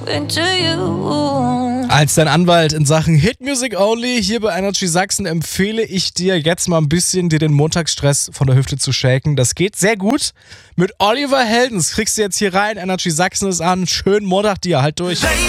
into you. Als dein Anwalt in Sachen Hit Music Only hier bei Energy Sachsen empfehle ich dir jetzt mal ein bisschen dir den Montagsstress von der Hüfte zu shaken. Das geht sehr gut mit Oliver Heldens. Kriegst du jetzt hier rein, Energy Sachsen ist an. Schönen Montag dir, halt durch. Baby,